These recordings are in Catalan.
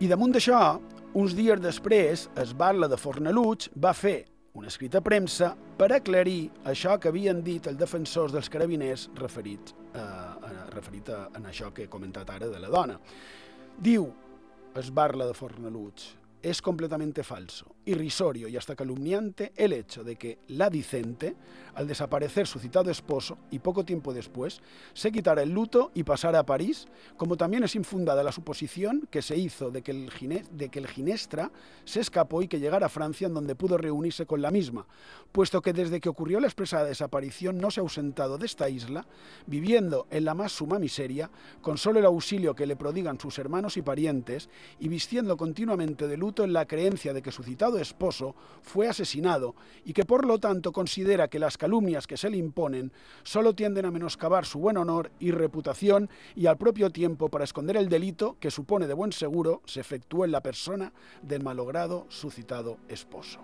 I damunt d'això, uns dies després, el batlle de Fornalutx va fer un escrit a premsa per aclarir això que havien dit els defensors dels carabiners referit a això que he comentat ara de la dona. Diu el batlle de Fornalutx: es completamente falso, irrisorio y hasta calumniante el hecho de que la Dicente, al desaparecer su citado esposo y poco tiempo después, se quitara el luto y pasara a París, como también es infundada la suposición que se hizo de que el Ginestra se escapó y que llegara a Francia, en donde pudo reunirse con la misma, puesto que desde que ocurrió la expresada desaparición no se ha ausentado de esta isla, viviendo en la más suma miseria, con solo el auxilio que le prodigan sus hermanos y parientes, y vistiendo continuamente de luto en la creencia de que su citado esposo fue asesinado y que por lo tanto considera que las calumnias que se le imponen solo tienden a menoscabar su buen honor y reputación y al propio tiempo para esconder el delito que supone de buen seguro se efectuó en la persona del malogrado su citado esposo.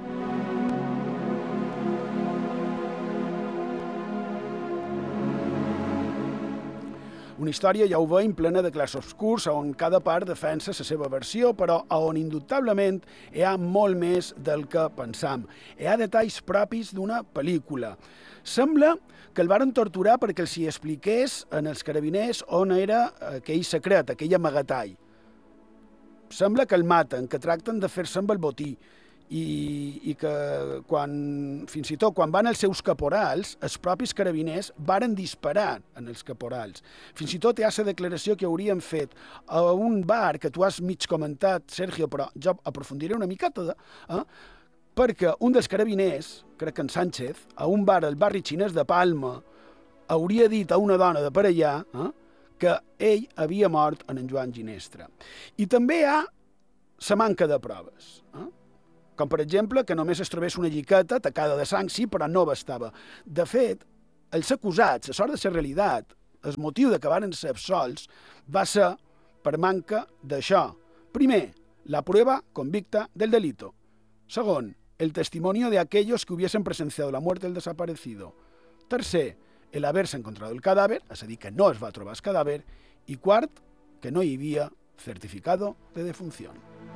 Una història, ja ho veiem, plena de clarobscurs, on cada part defensa la seva versió, però on indubtablement hi ha molt més del que pensam. Hi ha detalls propis d'una pel·lícula. Sembla que el varen torturar perquè els hi expliqués en els carabiners on era aquell secret, aquell amagatall. Sembla que el maten, que tracten de fer-se amb el botí, i que fins i tot quan van els seus caporals, els propis carabiners varen disparar en els caporals. Fins i tot hi ha la declaració que haurien fet a un bar que tu has mig comentat, Sergio, però jo aprofundiré una miqueta, perquè un dels carabiners, crec que en Sánchez, a un bar al barri xinès de Palma, hauria dit a una dona de per allà que ell havia mort en Joan Ginestra. I també hi ha la manca de proves, com per exemple que només es trobés una lliqueta tacada de sang, sí, però no bastava. De fet, els acusats, a sort de ser realitat, el motiu de que varen ser absolts va ser per manca d'això. Primer, la prueba convicta del delito. Segon, el testimonio de aquellos que hubiesen presenciado la muerte del desaparecido. Tercer, el haberse encontrado el cadáver, és a dir, que no es va trobar el cadàver. I quart, que no hi havia certificado de defunción.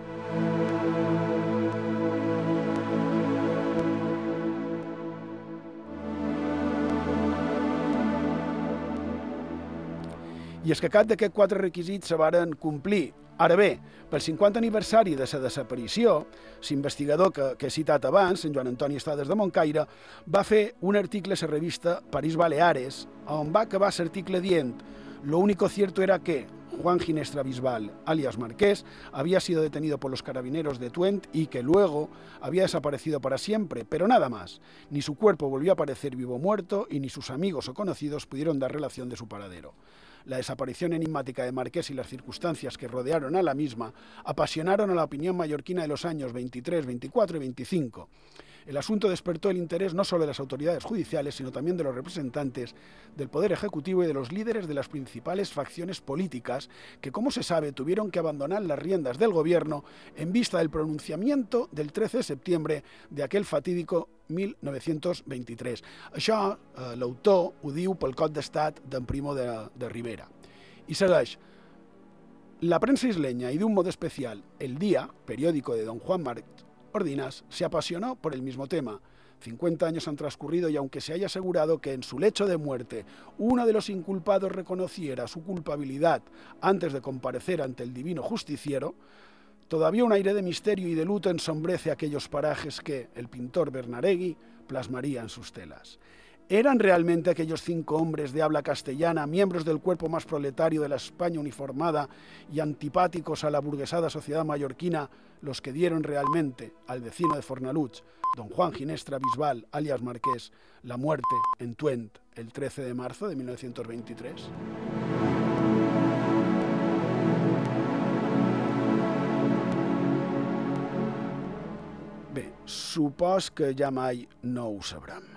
I és que cap d'aquests 4 requisits se varen complir. Ara bé, pel 50 aniversari de la desaparició, l'investigador que he citat abans, en Joan Antoni Estades de Moncaire, va fer un article a la revista París Baleares, on va acabar l'article dient: lo único cierto era que Juan Ginestra Bisbal, alias Marqués, había sido detenido por los carabineros de Twent y que luego había desaparecido para siempre, pero nada más. Ni su cuerpo volvió a aparecer vivo o muerto y ni sus amigos o conocidos pudieron dar relación de su paradero. La desaparición enigmática de Marqués y las circunstancias que rodearon a la misma apasionaron a la opinión mallorquina de los años 23, 24 y 25. El asunto despertó el interés no solo de las autoridades judiciales, sino también de los representantes del Poder Ejecutivo y de los líderes de las principales facciones políticas que, como se sabe, tuvieron que abandonar las riendas del gobierno en vista del pronunciamiento del 13 de septiembre de aquel fatídico 1923. Això l'autor ho diu pel cop d'estat d'en Primo de Rivera. I segueix: la prensa isleña y de un modo especial El Día, periódico de don Juan Marc Ordinas, se apasionó por el mismo tema. 50 años han transcurrido y aunque se haya asegurado que en su lecho de muerte uno de los inculpados reconociera su culpabilidad antes de comparecer ante el divino justiciero, todavía un aire de misterio y de luto ensombrece aquellos parajes que el pintor Bernaregui plasmaría en sus telas. ¿Eran realmente aquellos 5 hombres de habla castellana, miembros del cuerpo más proletario de la España uniformada y antipáticos a la burguesada sociedad mallorquina, los que dieron realmente al vecino de Fornalutx, don Juan Ginestra Bisbal, alias Marqués, la muerte en Twent el 13 de marzo de 1923? Bé, supos que ja mai no ho sabrem.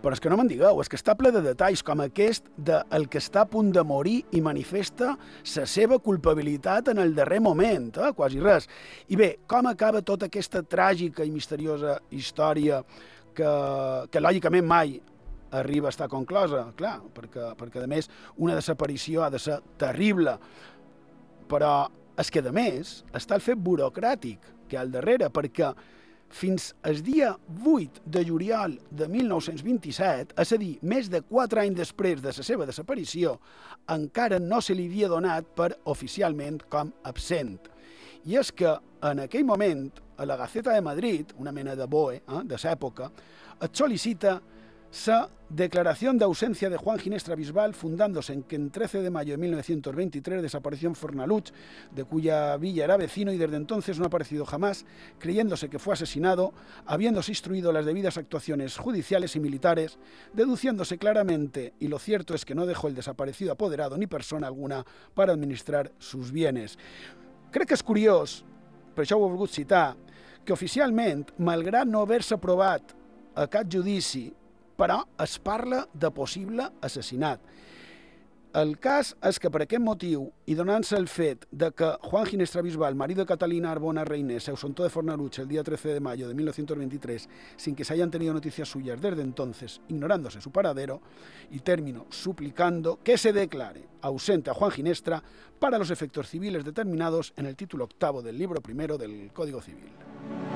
Però és que no me'n digueu, és que està ple de detalls com aquest el que està a punt de morir i manifesta la seva culpabilitat en el darrer moment, quasi res. I bé, com acaba tota aquesta tràgica i misteriosa història que lògicament mai arriba a estar conclosa, clar, perquè a més una desaparició ha de ser terrible, però és que a més està el fet burocràtic que hi ha al darrere, perquè fins al dia 8 de juliol de 1927, és a dir, més de 4 anys després de la seva desaparició, encara no se li havia donat per oficialment com absent. I és que en aquell moment, a la Gaceta de Madrid, una mena de BOE de l'època, et sol·licita la declaración de ausencia de Juan Ginestra Bisbal, fundándose en que en 13 de mayo de 1923 desapareció en Fornaluch, de cuya villa era vecino y desde entonces no ha aparecido jamás, creyéndose que fue asesinado, habiéndose instruido las debidas actuaciones judiciales y militares, deduciéndose claramente, y lo cierto es que no dejó el desaparecido apoderado ni persona alguna para administrar sus bienes. Crec que és curiós, per això ho he volgut citar, que oficialment, malgrat no haver-se aprovat a cap judici, però es parla de possible assassinat. El cas és que per aquest motiu, i donant-se el fet de que Juan Ginestra Bisbal, marido de Catalina Arbona Reynés, se ausentó de Fornaluch el día 13 de mayo de 1923 sin que se hayan tenido noticias suyas desde entonces, ignorándose su paradero, y termino suplicando que se declare ausente a Juan Ginestra para los efectos civiles determinados en el título 8 del libro primero del Código Civil.